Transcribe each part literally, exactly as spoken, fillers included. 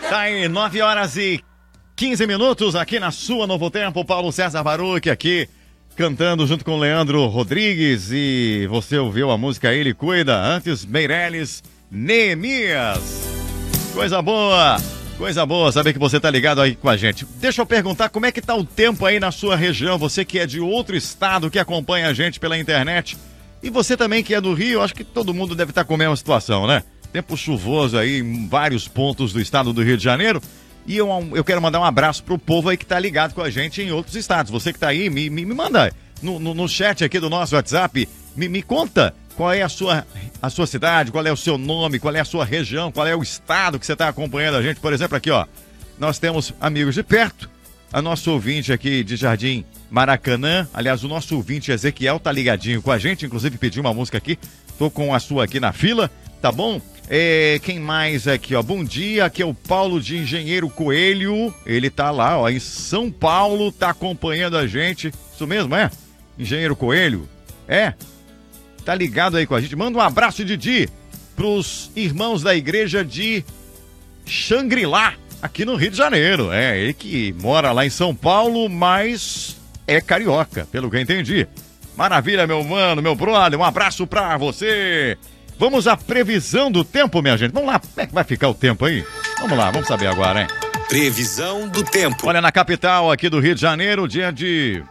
Tá aí, nove horas e quinze minutos aqui na sua Novo Tempo. Paulo César Baruch aqui cantando junto com o Leandro Rodrigues. E você ouviu a música Ele Cuida. Antes, Meirelles, Neemias. Coisa boa, coisa boa saber que você tá ligado aí com a gente. Deixa eu perguntar como é que tá o tempo aí na sua região. Você que é de outro estado, que acompanha a gente pela internet. E você também que é do Rio, acho que todo mundo deve estar com a mesma situação, né? Tempo chuvoso aí em vários pontos do estado do Rio de Janeiro. E eu, eu quero mandar um abraço pro povo aí que tá ligado com a gente em outros estados. Você que tá aí, me, me, me manda no, no, no chat aqui do nosso WhatsApp, me, me conta qual é a sua, a sua cidade, qual é o seu nome, qual é a sua região, qual é o estado que você tá acompanhando a gente. Por exemplo, aqui, ó, nós temos amigos de perto, a nosso ouvinte aqui de Jardim Maracanã, aliás, o nosso ouvinte Ezequiel tá ligadinho com a gente, inclusive pediu uma música aqui, tô com a sua aqui na fila, tá bom? É, quem mais aqui, ó? Bom dia, aqui é o Paulo de Engenheiro Coelho. Ele tá lá, ó, em São Paulo, tá acompanhando a gente. Isso mesmo, é? Engenheiro Coelho? É? Tá ligado aí com a gente. Manda um abraço, Didi, pros irmãos da igreja de Xangri-Lá, aqui no Rio de Janeiro. É, ele que mora lá em São Paulo, mas é carioca, pelo que eu entendi. Maravilha, meu mano, meu brother, um abraço pra você. Vamos à previsão do tempo, minha gente. Vamos lá, como é que vai ficar o tempo aí? Vamos lá, vamos saber agora, hein? Previsão do tempo. Olha, na capital aqui do Rio de Janeiro, dia de...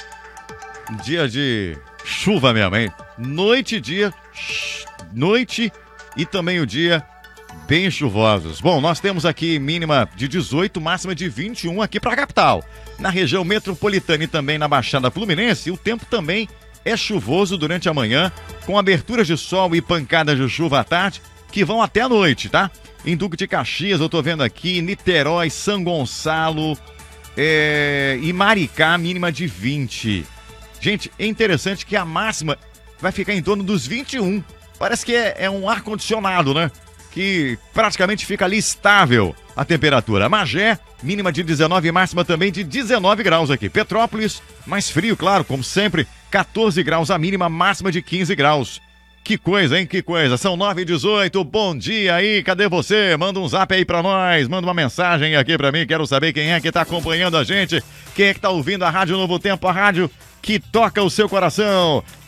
Dia de chuva mesmo, hein? Noite e dia... Noite e também o dia bem chuvosos. Bom, nós temos aqui mínima de dezoito, máxima de vinte e um aqui para a capital. Na região metropolitana e também na Baixada Fluminense, o tempo também é chuvoso durante a manhã, com aberturas de sol e pancadas de chuva à tarde, que vão até a noite, tá? Em Duque de Caxias, eu tô vendo aqui, Niterói, São Gonçalo é... e Maricá, mínima de vinte. Gente, é interessante que a máxima vai ficar em torno dos vinte e um. Parece que é, é um ar-condicionado, né? Que praticamente fica ali estável a temperatura. Magé, mínima de dezenove e máxima também de dezenove graus aqui. Petrópolis, mais frio, claro, como sempre, quatorze graus a mínima, máxima de quinze graus. Que coisa, hein? Que coisa. São nove e dezoito, bom dia aí, cadê você? Manda um zap aí pra nós, manda uma mensagem aqui pra mim, quero saber quem é que tá acompanhando a gente, quem é que tá ouvindo a Rádio Novo Tempo, a rádio que toca o seu coração.